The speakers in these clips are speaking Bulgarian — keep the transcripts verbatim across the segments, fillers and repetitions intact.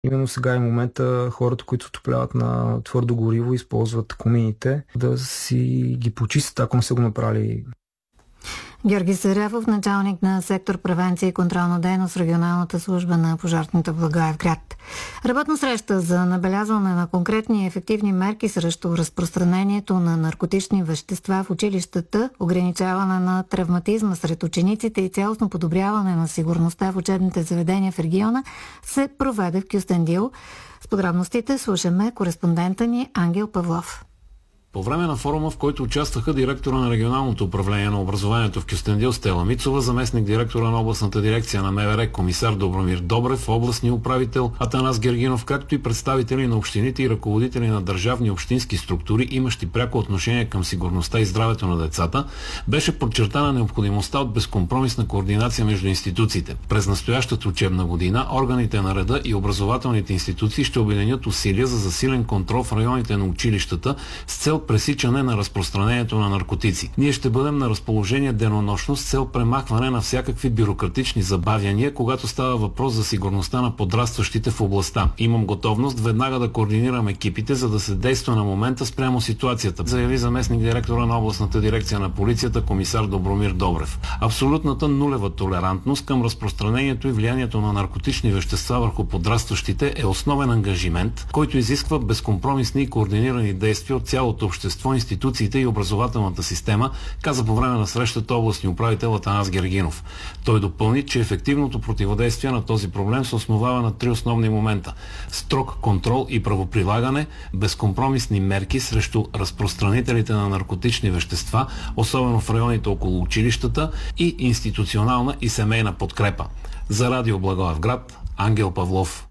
Именно сега е момента хората, които отопляват на твърдо гориво, използват комините, да си ги почистят, ако не са го направили. Георги Сарявов, началник на сектор превенция и контролна дейност в регионалната служба на пожарната в Благоевград. Работна среща за набелязване на конкретни и ефективни мерки срещу разпространението на наркотични вещества в училищата, ограничаване на травматизма сред учениците и цялостно подобряване на сигурността в учебните заведения в региона се проведе в Кюстендил. С подробностите слушаме кореспондента ни Ангел Павлов. По време на форума, в който участваха директора на регионалното управление на образованието в Кюстендил Стела Мицова, заместник директора на областната дирекция на МВР комисар Добромир Добрев, областния управител Атанас Гергинов, както и представители на общините и ръководители на държавни и общински структури, имащи пряко отношение към сигурността и здравето на децата, беше подчертана необходимостта от безкомпромисна координация между институциите. През настоящата учебна година органите на реда и образователните институции ще обединят усилия за засилен контрол в районите на училищата с цел пресичане на разпространението на наркотици. Ние ще бъдем на разположение денонощно с цел премахване на всякакви бюрократични забавяния, когато става въпрос за сигурността на подрастващите в областта. Имам готовност веднага да координирам екипите, за да се действа на момента спрямо ситуацията, заяви заместник директора на областната дирекция на полицията комисар Добромир Добрев. Абсолютната нулева толерантност към разпространението и влиянието на наркотични вещества върху подрастващите е основен ангажимент, който изисква безкомпромисни и координирани действия от цялото общество, институциите и образователната система, каза по време на срещата областния управител Атанас Гергинов. Той допълни, че ефективното противодействие на този проблем се основава на три основни момента: строг контрол и правоприлагане, безкомпромисни мерки срещу разпространителите на наркотични вещества, особено в районите около училищата, и институционална и семейна подкрепа. За Радио Благоевград, Ангел Павлов.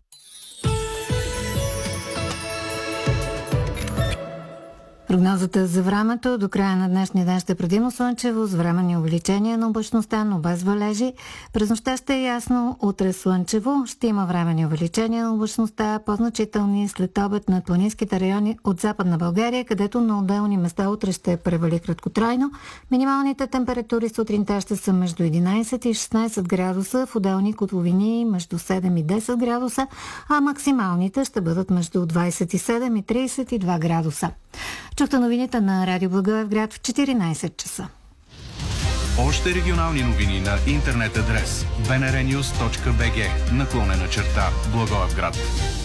Прогнозата за времето: до края на днешния ден ще е предимно слънчево, с временни увеличения на облачността, но без валежи. През нощта ще е ясно, утре слънчево, ще има временни увеличения на облачността, по-значителни след обед над планинските райони от Западна България, където на отделни места утре ще превали краткотрайно. Минималните температури сутринта ще са между единайсет и шестнайсет градуса, в отделни котловини между седем и десет градуса, а максималните ще бъдат между двайсет и седем и трийсет и два градуса. Чухте новините на Радио Благоевград в четиринайсет часа. Още регионални новини на интернет адрес би ен ар нюз точка би джи наклонена черта Благоевград.